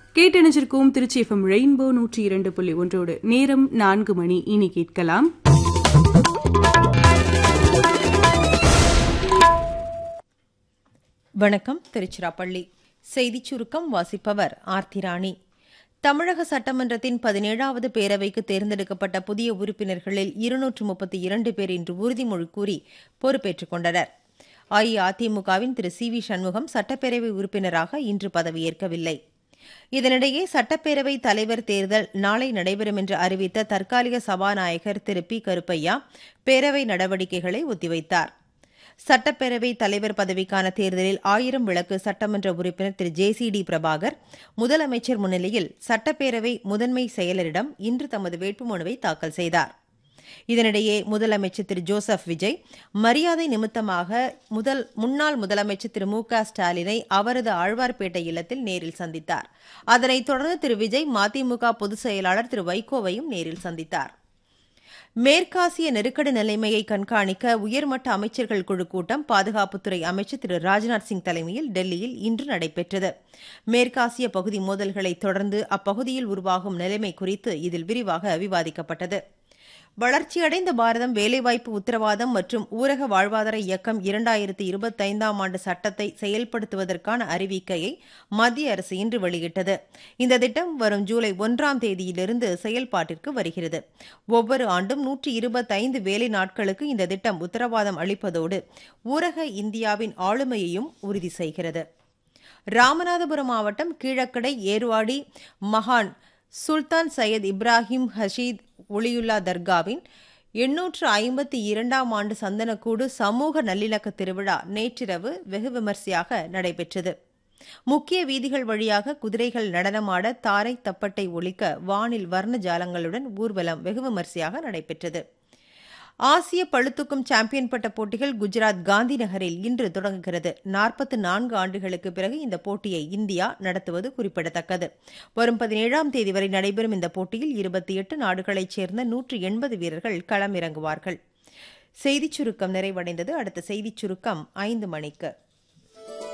கேட்டணிச்சிருக்கும் Trichy FM rainbow 102.1 நேரம் 4 மணி. இனி கேட்கலாம் வணக்கம். திருச்சிராப்பள்ளி செய்திச் சுருக்கம் வாசிப்பவர் ஆர்த்திராணி. தமிழக சட்டமன்றத்தின் 17வது பேரவைக்கு தேர்ந்தெடுக்கப்பட்ட புதிய உறுப்பினர்களில் 232 பேர் இன்று உறுதிமொழி கூறி பொறுப்பேற்றுக் கொண்டனர். அஇஅதிமுகவின் திரு சி வி சண்முகம் சட்டப்பேரவை உறுப்பினராக இன்று பதவியேற்கவில்லை. இதனிடையே சட்டப்பேரவை தலைவர் தேர்தல் நாளை நடைபெறும் என்று அறிவித்த தற்காலிக சபாநாயகர் திரு பி கருப்பையா பேரவை நடவடிக்கைகளை ஒத்திவைத்தார். சட்டப்பேரவை தலைவர் பதவிக்கான தேர்தலில் 1000 விளக்கு சட்டமன்ற உறுப்பினர் திரு ஜே.சி.டி. பிரபாகர் முதலமைச்சர் முன்னிலையில் சட்டப்பேரவை முதன்மை செயலரிடம் இன்று தமது வேட்புமனுவை தாக்கல் செய்தார். இதனிடையே முதலமைச்சர் திரு ஜோசப் விஜய் மரியாதை நிமித்தமாக முன்னாள் முதலமைச்சர் திரு மு க ஸ்டாலினை அவரது ஆழ்வார்பேட்டை இல்லத்தில் நேரில் சந்தித்தார். அதனைத் தொடர்ந்து திரு விஜய் மதிமுக பொதுச் செயலாளர் திரு வைகோவையும் நேரில் சந்தித்தார். மேற்காசிய நெருக்கடி நிலைமையை கண்காணிக்க உயர்மட்ட அமைச்சர்கள் குழு கூட்டம் பாதுகாப்புத்துறை அமைச்சர் திரு ராஜ்நாத் சிங் தலைமையில் டெல்லியில் இன்று நடைபெற்றது. மேற்காசிய பகுதி மோதல்களை தொடர்ந்து அப்பகுதியில் உருவாகும் நிலைமை குறித்து இதில் விரிவாக விவாதிக்கப்பட்டது. வளர்ச்சியடைந்த பாரதம் வேலைவாய்ப்பு உத்தரவாதம் மற்றும் ஊரக வாழ்வாதார இயக்கம் 2025ஆம் ஆண்டு சட்டத்தை செயல்படுத்துவதற்கான அறிவிக்கையை மத்திய அரசு இன்று வெளியிட்டது. இந்த திட்டம் வரும் ஜூலை 1ஆம் தேதியிலிருந்து செயல்பாட்டிற்கு வருகிறது. ஒவ்வொரு ஆண்டும் 125 வேலை நாட்களுக்கு இந்த திட்டம் உத்தரவாதம் அளிப்பதோடு ஊரக இந்தியாவின் ஆளுமையையும் உறுதி செய்கிறது. ராமநாதபுரம் மாவட்டம் கீழக்கடை ஏர்வாடி மகான் சுல்தான் சையத் இப்ராஹிம் ஹஷீத் ஒளியுல்லா தர்காவின் 852ஆம் ஆண்டு சந்தனக்கூடு சமூக நல்லிணக்க திருவிழா நேற்றிரவு வெகு விமர்சையாக நடைபெற்றது. முக்கிய வீதிகள் வழியாக குதிரைகள் நடனமாட தாரை தப்பட்டை ஒலிக்க வானில் வர்ண ஜாலங்களுடன் ஊர்வலம் வெகு விமர்சையாக நடைபெற்றது. ஆசிய பளுதூக்கும் சாம்பியன் பட்ட போட்டிகள் குஜராத் காந்தி நகரில் இன்று தொடங்குகிறது. 44 ஆண்டுகளுக்கு பிறகு இந்த போட்டியை இந்தியா நடத்துவது குறிப்பிடத்தக்கது. வரும் 17ஆம் தேதி வரை நடைபெறும் இந்த போட்டியில் 28 நாடுகளைச் சேர்ந்த 180 வீரர்கள் களமிறங்குவார்கள். செய்திச் சுருக்கம் நிறைவடைந்தது. அடுத்த செய்திச் சுருக்கம் 5 மணிக்கு.